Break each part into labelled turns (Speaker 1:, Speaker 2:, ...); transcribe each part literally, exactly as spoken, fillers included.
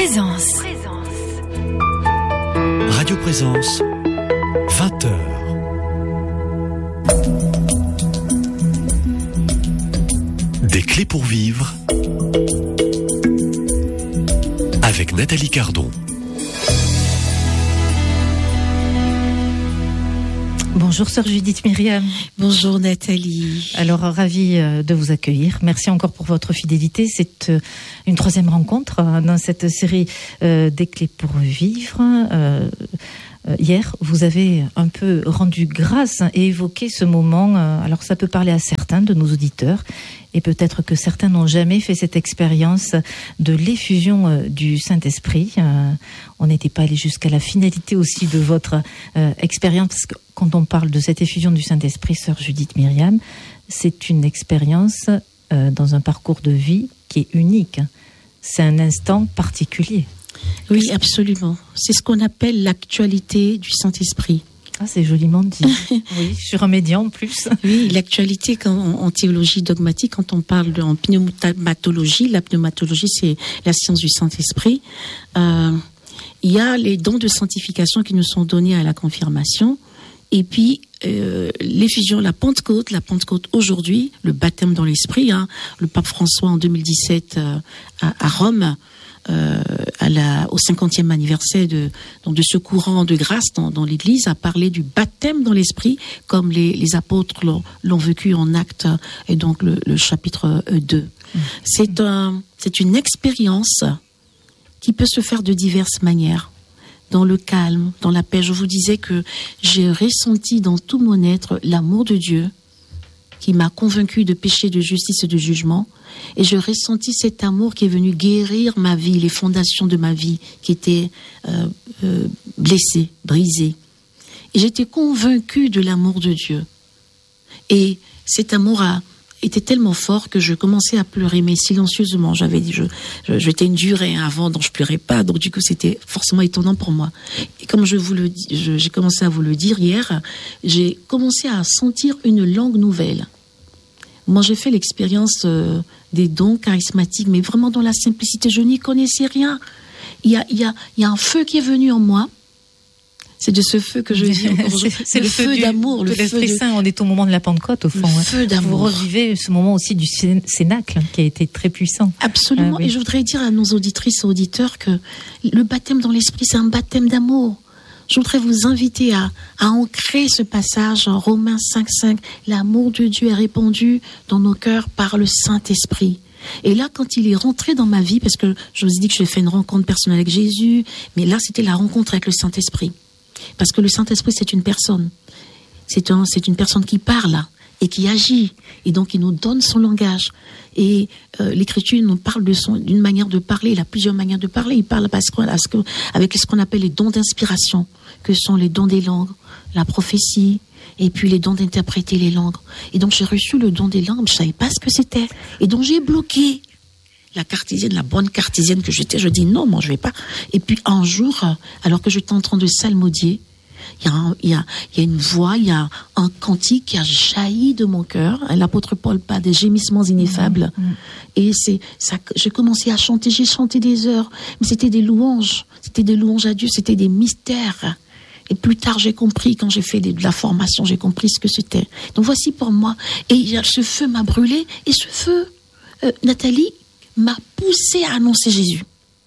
Speaker 1: Présence.
Speaker 2: Radio Présence, vingt heures. Des clés pour vivre avec Nathalie Cardon.
Speaker 3: Bonjour sœur Judith Myriam.
Speaker 4: Bonjour Nathalie.
Speaker 3: Alors ravie de vous accueillir. Merci encore pour votre fidélité. C'est une troisième rencontre dans cette série des clés pour vivre. Hier, vous avez un peu rendu grâce et évoqué ce moment. Alors ça peut parler à certains de nos auditeurs et peut-être que certains n'ont jamais fait cette expérience de l'effusion du Saint-Esprit. On n'était pas allé jusqu'à la finalité aussi de votre expérience, parce que quand on parle de cette effusion du Saint-Esprit, sœur Judith Myriam, c'est une expérience dans un parcours de vie qui est unique. C'est un instant particulier.
Speaker 4: Oui, absolument. C'est ce qu'on appelle l'actualité du Saint-Esprit.
Speaker 3: Ah, c'est joliment dit. Oui, sur un média en plus.
Speaker 4: Oui, l'actualité quand, en, en théologie dogmatique, quand on parle de, en pneumatologie, la pneumatologie, c'est la science du Saint-Esprit. Euh, il y a les dons de sanctification qui nous sont donnés à la confirmation. Et puis, euh, l'effusion, la Pentecôte, la Pentecôte aujourd'hui, le baptême dans l'Esprit, hein, le pape François en deux mille dix-sept euh, à, à Rome, Euh, à la, au cinquantième anniversaire de, donc de ce courant de grâce dans, dans l'Église, a parlé du baptême dans l'Esprit, comme les, les apôtres l'ont, l'ont vécu en Actes, et donc le, le chapitre deux. Mmh. C'est, un, c'est une expérience qui peut se faire de diverses manières, dans le calme, dans la paix. Je vous disais que j'ai ressenti dans tout mon être l'amour de Dieu, qui m'a convaincu de péché, de justice et de jugement. Et j'ai ressenti cet amour qui est venu guérir ma vie, les fondations de ma vie qui étaient euh, euh, blessées, brisées. Et j'étais convaincue de l'amour de Dieu. Et cet amour a été tellement fort que je commençais à pleurer, mais silencieusement. J'avais dit, je, je, j'étais une durée avant, donc je pleurais pas. Donc du coup, c'était forcément étonnant pour moi. Et comme je vous le dis, je, j'ai commencé à vous le dire hier, j'ai commencé à sentir une langue nouvelle. Moi, j'ai fait l'expérience euh, des dons charismatiques, mais vraiment dans la simplicité. Je n'y connaissais rien. Il y a, il y a, il y a un feu qui est venu en moi. C'est de ce feu que je vis encore.
Speaker 3: c'est, c'est le, le feu, feu du, d'amour, le feu de... Saint. On est au moment de la Pentecôte, au fond.
Speaker 4: Le feu
Speaker 3: hein.
Speaker 4: d'amour.
Speaker 3: Vous revivez ce moment aussi du cénacle, qui a été très puissant.
Speaker 4: Absolument. Ah, oui. Et je voudrais dire à nos auditrices et auditeurs que le baptême dans l'Esprit, c'est un baptême d'amour. Je voudrais vous inviter à, à ancrer ce passage en Romains cinq cinq. L'amour de Dieu est répandu dans nos cœurs par le Saint-Esprit. Et là, quand il est rentré dans ma vie, parce que je vous ai dit que j'ai fait une rencontre personnelle avec Jésus, mais là, c'était la rencontre avec le Saint-Esprit. Parce que le Saint-Esprit, c'est une personne. C'est, un, c'est une personne qui parle et qui agit. Et donc, il nous donne son langage. Et euh, l'Écriture nous parle de son, d'une manière de parler. Il a plusieurs manières de parler. Il parle parce que, parce que, avec ce qu'on appelle les dons d'inspiration, que sont les dons des langues, la prophétie, et puis les dons d'interpréter les langues. Et donc, j'ai reçu le don des langues. Je ne savais pas ce que c'était. Et donc, j'ai bloqué la cartésienne, la bonne cartésienne que j'étais. Je dis non, moi, je ne vais pas. Et puis, un jour, alors que j'étais en train de psalmodier, Il y, a un, il, y a, il y a une voix, il y a un cantique qui a jailli de mon cœur. L'apôtre Paul parle des gémissements ineffables. Mmh, mmh. Et c'est ça, j'ai commencé à chanter, j'ai chanté des heures. Mais c'était des louanges, c'était des louanges à Dieu, c'était des mystères. Et plus tard, j'ai compris, quand j'ai fait de la formation, j'ai compris ce que c'était. Donc voici pour moi. Et ce feu m'a brûlé. Et ce feu, euh, Nathalie, m'a poussé à annoncer Jésus.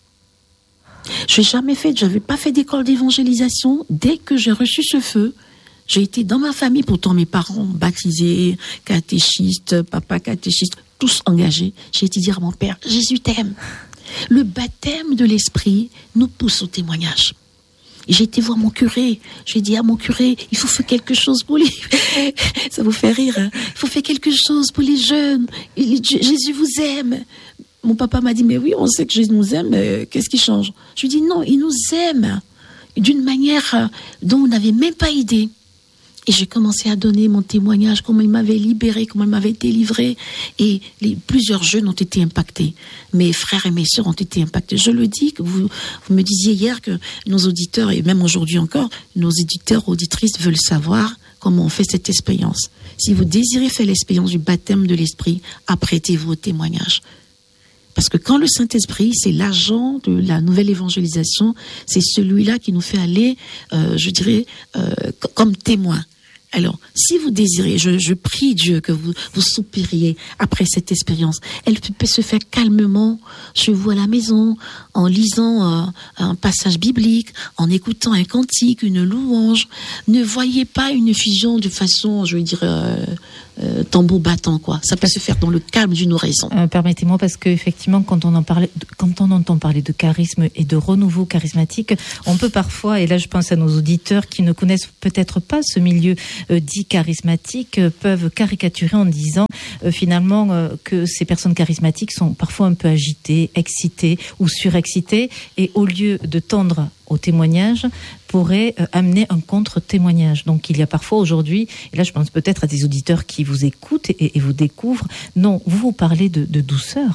Speaker 4: Je n'ai jamais fait, je n'avais pas fait d'école d'évangélisation. Dès que j'ai reçu ce feu, j'ai été dans ma famille, pourtant mes parents baptisés, catéchistes, papa catéchiste, tous engagés. J'ai été dire à mon père, Jésus t'aime. Le baptême de l'Esprit nous pousse au témoignage. Et j'ai été voir mon curé. J'ai dit à mon curé, il faut faire quelque chose pour les... Ça vous fait rire, hein? Il faut faire quelque chose pour les jeunes. Jésus vous aime. Mon papa m'a dit, mais oui, on sait que Jésus nous aime, mais qu'est-ce qui change? Je lui dis, non, il nous aime d'une manière dont on n'avait même pas idée. Et j'ai commencé à donner mon témoignage, comment il m'avait libéré, comment il m'avait délivré. Et les, plusieurs jeunes ont été impactés. Mes frères et mes sœurs ont été impactés. Je le dis, que vous, vous me disiez hier que nos auditeurs, et même aujourd'hui encore, nos éditeurs, auditrices veulent savoir comment on fait cette expérience. Si vous désirez faire l'expérience du baptême de l'Esprit, apprêtez-vous au témoignage. Parce que quand le Saint-Esprit, c'est l'agent de la nouvelle évangélisation, c'est celui-là qui nous fait aller, euh, je dirais, euh, comme témoin. Alors, si vous désirez, je, je prie Dieu que vous, vous soupiriez après cette expérience. Elle peut se faire calmement chez vous à la maison, en lisant euh, un passage biblique, en écoutant un cantique, une louange. Ne voyez pas une fusion de façon, je veux dire, euh, euh, tambour battant, quoi. Ça peut se faire dans le calme d'une oraison.
Speaker 3: Euh, permettez-moi, parce que effectivement, quand on en parlait, quand on entend parler de charisme et de renouveau charismatique, on peut parfois, et là je pense à nos auditeurs qui ne connaissent peut-être pas ce milieu Euh, dits charismatiques, euh, peuvent caricaturer en disant euh, finalement euh, que ces personnes charismatiques sont parfois un peu agitées, excitées ou surexcitées, et au lieu de tendre au témoignage, pourrait euh, amener un contre-témoignage. Donc il y a parfois aujourd'hui, et là je pense peut-être à des auditeurs qui vous écoutent et, et vous découvrent, non, vous vous parlez de, de douceur.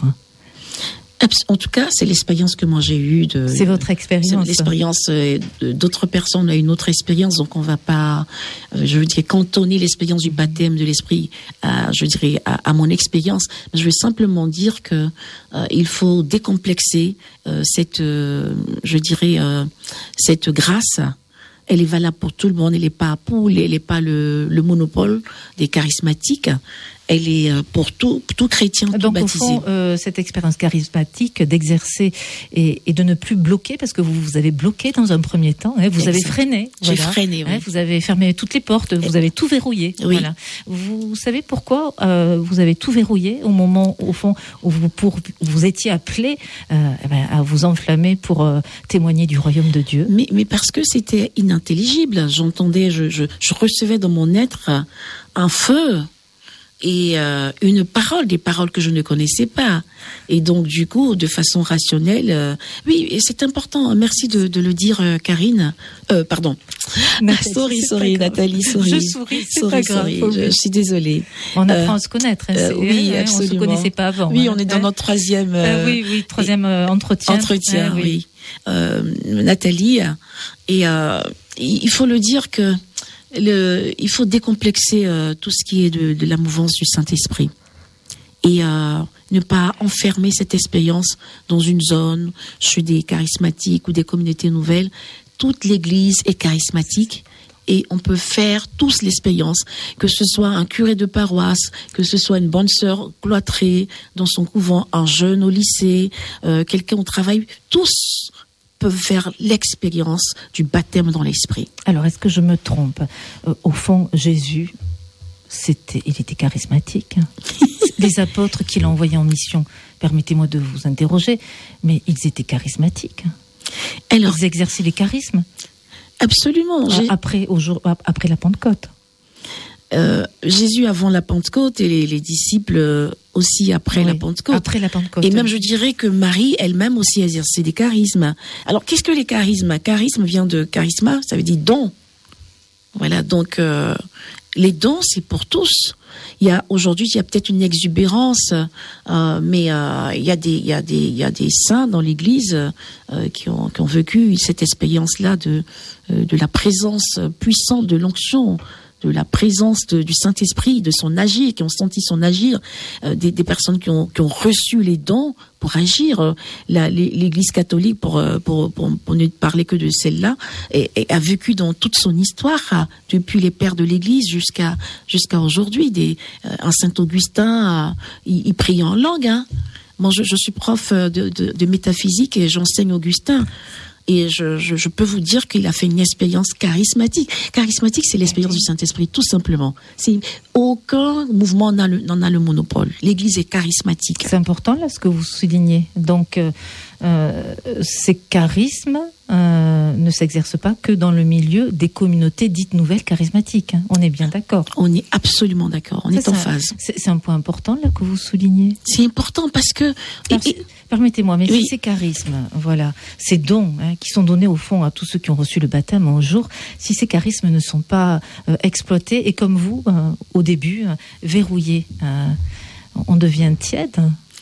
Speaker 4: En tout cas, c'est l'expérience que moi j'ai eue. De,
Speaker 3: c'est votre expérience.
Speaker 4: C'est l'expérience d'autres personnes a une autre expérience, donc on va pas, je veux dire, cantonner l'expérience du baptême de l'esprit à, je dirais, à, à mon expérience. Je veux simplement dire que euh, il faut décomplexer euh, cette, euh, je dirais, euh, cette grâce. Elle est valable pour tout le monde. Elle n'est pas pour, elle n'est pas le, le monopole des charismatiques. Elle est pour tout, tout chrétien, tout
Speaker 3: Donc,
Speaker 4: baptisé.
Speaker 3: Donc, au fond, euh, cette expérience charismatique d'exercer et, et de ne plus bloquer, parce que vous vous avez bloqué dans un premier temps, hein, vous exact. Avez freiné.
Speaker 4: J'ai
Speaker 3: voilà,
Speaker 4: freiné, oui.
Speaker 3: Hein, vous avez fermé toutes les portes, vous avez tout verrouillé.
Speaker 4: Oui.
Speaker 3: Voilà. Vous savez pourquoi euh, vous avez tout verrouillé au moment, au fond, où vous, pour, vous étiez appelé euh, eh ben, à vous enflammer pour euh, témoigner du royaume de Dieu.
Speaker 4: Mais, mais parce que c'était inintelligible. J'entendais, je, je, je recevais dans mon être un feu et euh, une parole, des paroles que je ne connaissais pas. Et donc, du coup, de façon rationnelle, euh, oui, et c'est important. Merci de, de le dire, euh, Karine. Euh, pardon.
Speaker 3: Nathalie,
Speaker 4: sorry, sorry, Nathalie, sorry.
Speaker 3: Je souris, c'est
Speaker 4: sorry,
Speaker 3: pas grave.
Speaker 4: Sorry, je, je suis désolée.
Speaker 3: On apprend
Speaker 4: euh,
Speaker 3: à se connaître. Hein,
Speaker 4: euh, oui,
Speaker 3: hein,
Speaker 4: absolument.
Speaker 3: On se connaissait pas avant.
Speaker 4: Oui,
Speaker 3: hein,
Speaker 4: on est dans
Speaker 3: hein.
Speaker 4: notre troisième. Euh,
Speaker 3: euh, oui, oui, troisième euh, entretien.
Speaker 4: Entretien,
Speaker 3: euh, oui.
Speaker 4: oui. Euh, Nathalie, et euh, il faut le dire que le, il faut décomplexer euh, tout ce qui est de, de la mouvance du Saint-Esprit et euh, ne pas enfermer cette expérience dans une zone chez des charismatiques ou des communautés nouvelles. Toute l'Église est charismatique et on peut faire tous l'expérience, que ce soit un curé de paroisse, que ce soit une bonne sœur cloîtrée dans son couvent, un jeune au lycée, euh, quelqu'un au travail, tous peuvent faire l'expérience du baptême dans l'esprit.
Speaker 3: Alors, est-ce que je me trompe ? euh, Au fond, Jésus, c'était, il était charismatique. Les apôtres qu'il a envoyés en mission, permettez-moi de vous interroger, mais ils étaient charismatiques. Alors, ils exerçaient les charismes.
Speaker 4: Absolument.
Speaker 3: J'ai... Après, au jour, après la Pentecôte.
Speaker 4: Euh, Jésus avant la Pentecôte et les, les disciples aussi après
Speaker 3: oui,
Speaker 4: la Pentecôte.
Speaker 3: Après la Pentecôte.
Speaker 4: Et même je dirais que Marie elle-même aussi exerçait des charismes. Alors qu'est-ce que les charismes ? Charisme vient de charisma, ça veut dire don. Voilà, donc euh, les dons c'est pour tous. Il y a aujourd'hui il y a peut-être une exubérance, euh, mais euh, il y a des il y a des il y a des saints dans l'Église euh, qui ont qui ont vécu cette expérience-là de euh, de la présence puissante de l'onction, de la présence de, du Saint-Esprit, de son agir, qui ont senti son agir, euh, des, des personnes qui ont, qui ont reçu les dons pour agir. Euh, la, l'Église catholique, pour, pour, pour, pour ne parler que de celle-là, et, et a vécu dans toute son histoire, hein, depuis les pères de l'Église jusqu'à jusqu'à aujourd'hui. Des, euh, un Saint-Augustin, euh, il, il priait en langue. Hein. Moi, je, je suis prof de, de, de métaphysique et j'enseigne Augustin. Et je, je, je peux vous dire qu'il a fait une expérience charismatique. Charismatique, c'est l'expérience du Saint-Esprit, tout simplement. C'est, aucun mouvement n'en a, le, n'en a le monopole. L'Église est charismatique.
Speaker 3: C'est important, là, ce que vous soulignez. Donc, euh, euh, ces charismes euh, ne s'exercent pas que dans le milieu des communautés dites nouvelles charismatiques. Hein. On est bien d'accord.
Speaker 4: On est absolument d'accord. On Ça, est en
Speaker 3: c'est
Speaker 4: phase.
Speaker 3: Un, c'est, c'est un point important, là, que vous soulignez.
Speaker 4: C'est important parce que...
Speaker 3: Parce, et, et, permettez-moi, mais oui. si ces charismes, voilà, ces dons hein, qui sont donnés au fond à tous ceux qui ont reçu le baptême un jour, si ces charismes ne sont pas euh, exploités, et comme vous, euh, au début, euh, verrouillés, euh, on devient tiède.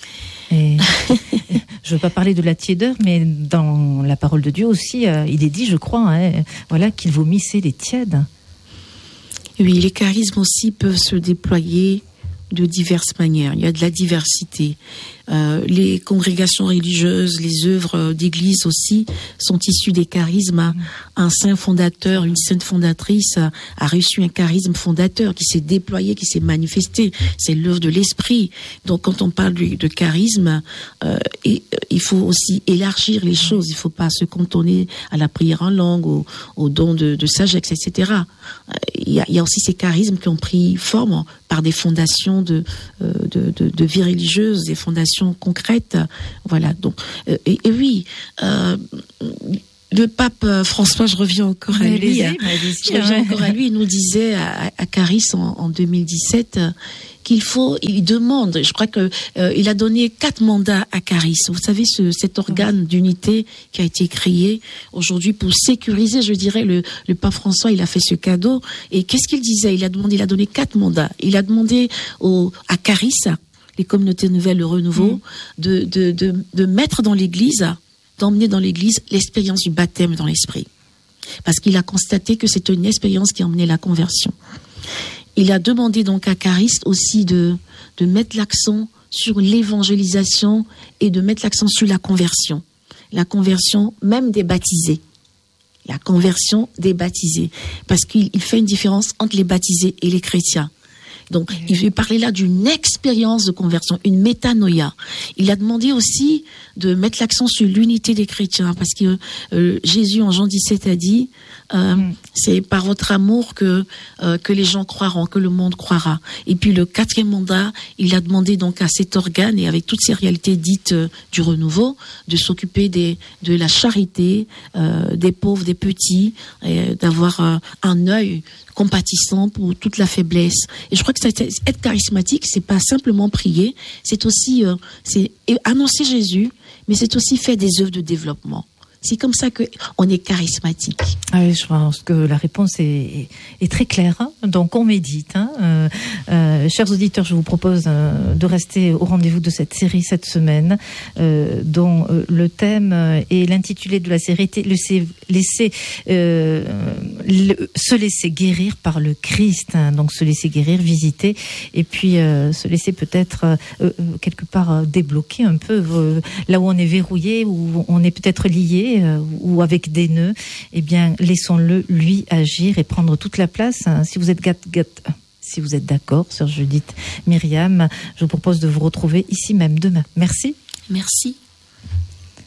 Speaker 3: Et je ne veux pas parler de la tiédeur, mais dans la parole de Dieu aussi, euh, il est dit, je crois, hein, voilà, qu'il vomissait les tièdes.
Speaker 4: Oui, les charismes aussi peuvent se déployer de diverses manières. Il y a de la diversité. Euh, les congrégations religieuses, les œuvres d'église aussi sont issues des charismes. Un saint fondateur, une sainte fondatrice a, a reçu un charisme fondateur qui s'est déployé, qui s'est manifesté. C'est l'œuvre de l'esprit. Donc quand on parle de, de charisme, euh, et, euh, il faut aussi élargir les choses. Il ne faut pas se cantonner à la prière en langue, au, au don de, de sagesse, et cetera. Euh, il, y a, il y a aussi ces charismes qui ont pris forme par des fondations de, euh, de, de, de vie religieuse, des fondations concrètes. Voilà. Donc, euh, et, et oui, euh, le pape François, je reviens encore à lui. Hein, je reviens encore à lui. Il nous disait à, à Caris en, en deux mille dix-sept qu'il faut, il demande, je crois que euh, il a donné quatre mandats à Caris. Vous savez, ce, cet organe d'unité qui a été créé aujourd'hui pour sécuriser, je dirais, le, le pape François, il a fait ce cadeau. Et qu'est-ce qu'il disait? Il a demandé, il a donné quatre mandats. Il a demandé au, à Caris, les communautés nouvelles, le renouveau, mmh. de, de, de, de mettre dans l'Église, d'emmener dans l'Église l'expérience du baptême dans l'esprit. Parce qu'il a constaté que c'était une expérience qui emmenait la conversion. Il a demandé donc à Caris aussi de, de mettre l'accent sur l'évangélisation et de mettre l'accent sur la conversion. La conversion même des baptisés. La conversion des baptisés. Parce qu'il il fait une différence entre les baptisés et les chrétiens. Donc, mmh. il veut parler là d'une expérience de conversion, une métanoïa. Il a demandé aussi de mettre l'accent sur l'unité des chrétiens, parce que euh, Jésus, en Jean dix-sept, a dit euh, mmh. c'est par votre amour que euh, que les gens croiront, que le monde croira. Et puis, le quatrième mandat, il a demandé donc à cet organe, et avec toutes ces réalités dites euh, du renouveau, de s'occuper des de la charité, euh, des pauvres, des petits, et d'avoir euh, un œil compatissant pour toute la faiblesse. Et je crois que ça, être charismatique, c'est pas simplement prier, c'est aussi euh, c'est annoncer Jésus, mais c'est aussi faire des œuvres de développement. C'est comme ça que on est charismatique.
Speaker 3: Ah oui, je pense que la réponse est, est, est très claire. Hein. Donc on médite. Hein. Euh, euh, chers auditeurs, je vous propose euh, de rester au rendez-vous de cette série cette semaine, euh, dont euh, le thème et l'intitulé de la série était laisser, laisser euh, le, se laisser guérir par le Christ. Hein. Donc se laisser guérir, visiter, et puis euh, se laisser peut-être euh, euh, quelque part euh, débloquer un peu euh, là où on est verrouillé, où on est peut-être lié. Ou avec des nœuds, eh bien, laissons-le lui agir et prendre toute la place. Si vous êtes gat, gat, si vous êtes d'accord, sœur Judith, Myriam, je vous propose de vous retrouver ici même demain. Merci.
Speaker 4: Merci.